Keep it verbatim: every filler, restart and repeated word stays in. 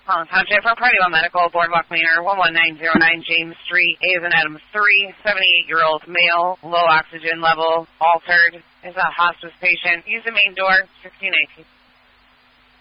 Holland Township for Party One Medical, Boardwalk Manor, one one nine zero nine James Street, A as in Adam three, seventy-eight-year-old male, low oxygen level, altered, is a hospice patient. Use the main door, sixteen eighteen.